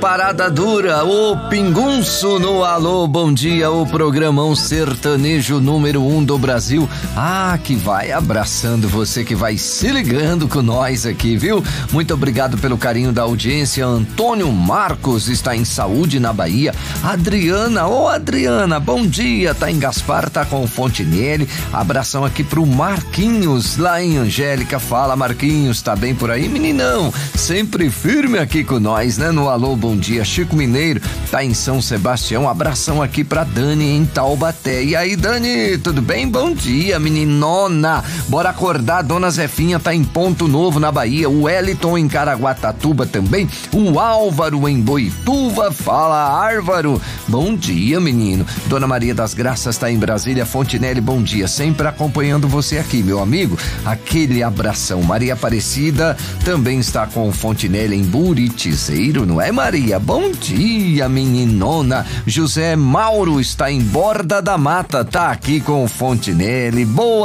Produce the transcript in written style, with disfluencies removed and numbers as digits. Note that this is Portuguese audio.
Parada dura, o Pingunço no Alô, bom dia, o programão sertanejo número 1 do Brasil. Que vai abraçando você, que vai se ligando com nós aqui, viu? Muito obrigado pelo carinho da audiência. Antônio Marcos está em Saúde, na Bahia. Adriana, Adriana, bom dia, tá em Gaspar, tá com Fontinelli. Abração aqui pro Marquinhos, lá em Angélica. Fala, Marquinhos, tá bem por aí, meninão? Sempre firme aqui com nós, né? No Alô, bom dia. Chico Mineiro tá em São Sebastião. Abração aqui pra Dani em Taubaté. E aí, Dani, tudo bem? Bom dia, meninona. Bora acordar, Dona Zefinha tá em Ponto Novo, na Bahia. O Wellington em Caraguatatuba também. O Álvaro em Boituva. Fala, Álvaro. Bom dia, menino. Dona Maria das Graças tá em Brasília. Fontinelli, bom dia. Sempre acompanhando você aqui, meu amigo. Aquele abração. Maria Aparecida também está com o Fontinelli em Buritizeiro, não é, Maria? Bom dia, meninona. José Mauro está em Borda da Mata, tá aqui com o Fontinelli. Boa